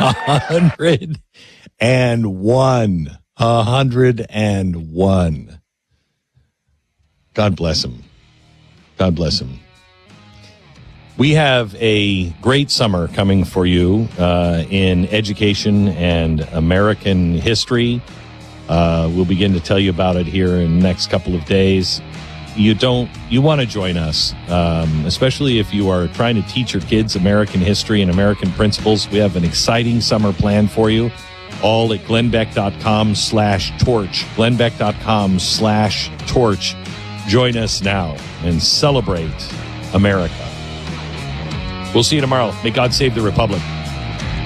101. 101. God bless him. God bless him. We have a great summer coming for you in education and American history. We'll begin to tell you about it here in the next couple of days. You want to join us, especially if you are trying to teach your kids American history and American principles. We have an exciting summer plan for you, all at glennbeck.com/torch. glennbeck.com/torch. Join us now and celebrate America. We'll see you tomorrow. May God save the Republic.